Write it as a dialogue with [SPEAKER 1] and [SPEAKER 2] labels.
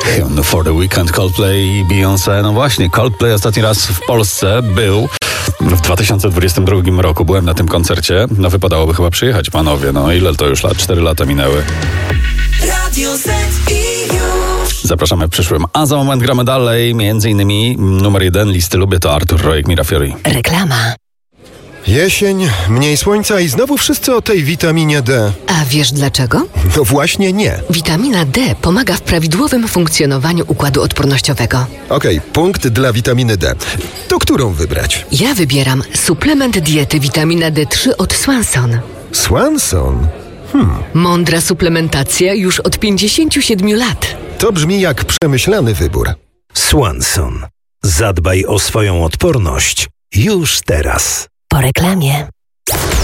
[SPEAKER 1] For the Weekend, Coldplay i Beyoncé. No właśnie, Coldplay ostatni raz w Polsce był w 2022 roku. Byłem na tym koncercie. No wypadałoby chyba przyjechać, panowie. No ile to już lat? 4 lata minęły.
[SPEAKER 2] Radio Z i już.
[SPEAKER 1] Zapraszamy w przyszłym. A za moment gramy dalej. Między innymi numer 1 listy Lubię to Artur Rojek, Mira Fiori.
[SPEAKER 3] Reklama.
[SPEAKER 4] Jesień, mniej słońca i znowu wszyscy o tej witaminie D.
[SPEAKER 3] A wiesz dlaczego?
[SPEAKER 4] No właśnie nie.
[SPEAKER 3] Witamina D pomaga w prawidłowym funkcjonowaniu układu odpornościowego.
[SPEAKER 4] Okej, punkt dla witaminy D. To którą wybrać?
[SPEAKER 3] Ja wybieram suplement diety witamina D3 od Swanson.
[SPEAKER 4] Swanson?
[SPEAKER 3] Mądra suplementacja już od 57 lat.
[SPEAKER 4] To brzmi jak przemyślany wybór.
[SPEAKER 5] Swanson. Zadbaj o swoją odporność już teraz.
[SPEAKER 3] Po reklamie.